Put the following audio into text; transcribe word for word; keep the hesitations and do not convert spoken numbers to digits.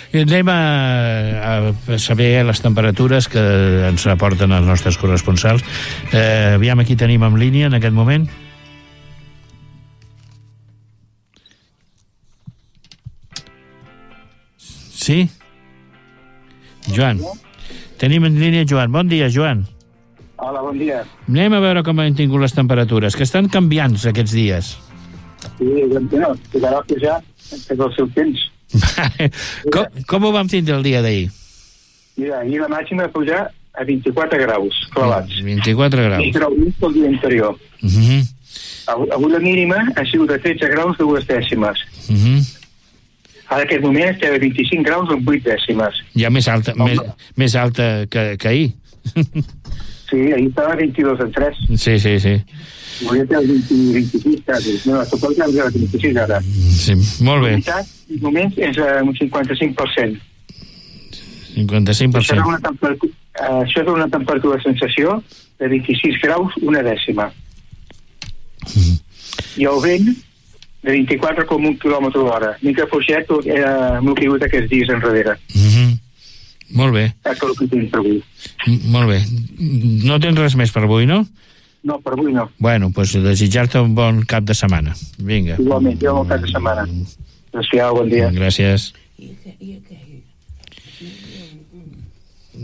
Anem a, a saber les temperatures que ens aporten els nostres corresponsals. Eh, aviam, aquí tenim en línia en aquest moment. Sí? Joan. Tenim en línia Joan. Bon dia, Joan. Hola, bon dia. Anem a veure com han tingut les temperatures, que estan canviants aquests dies. Sí, doncs no, tocarà pujar des del seu temps. com, com ho vam tindre el dia d'ahir? Mira, ahir la màxima va pujar a vint-i-quatre graus clavats. vint-i-quatre graus. I grau més que el dia anterior. Uh -huh. Avui la mínima ha sigut de tretze graus de dues dècimes. Uh -huh. Ara, en aquest moment, estem a vint-i-cinc graus amb vuit dècimes. Ja més alta, més, més alta que, que ahir. Sí, ahir estava a vint-i-dos en tres. Sí, sí, sí. Avui té el vint, vint-i-sis quasi. No, suposo que és el vint-i-sis ara. Sí, molt bé. La veritat, en moments, és un cinquanta-cinc per cent. cinquanta-cinc per cent. Això és una temperatura, uh, això és una temperatura de sensació de vint-i-sis graus, una dècima. Mm. I el vent de vint-i-quatre coma un quilòmetre l'hora. Mica fluixet eh, amb el que hi ha hagut aquests dies enrere. Mm -hmm. Molt bé. És el que tens per avui. M molt bé. No tens res més per avui, no? No, per avui no. Bueno, doncs desitjar-te un bon cap de setmana. Vinga. Igualment, jo un bon cap de setmana. Gràcies, bon dia. Gràcies.